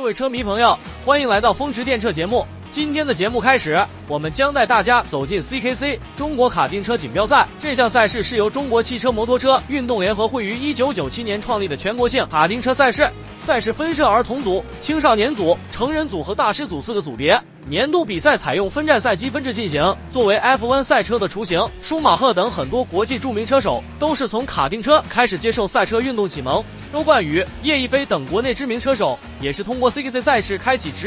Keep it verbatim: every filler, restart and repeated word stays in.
位车迷朋友，欢迎来到风驰电掣节目。今天的节目开始，我们将带大家走进 C K C 中国卡丁车锦标赛。这项赛事是由中国汽车摩托车运动联合会于一九九七年创立的全国性卡丁车赛事。赛事分设儿童组、青少年组、成人组和大师组四个组别。年度比赛采用分站赛积分制进行。作为 F 一 赛车的雏形，舒马赫等很多国际著名车手都是从卡丁车开始接受赛车运动启蒙。周冠宇、叶一飞等国内知名车手也是通过 C K C 赛事开启职业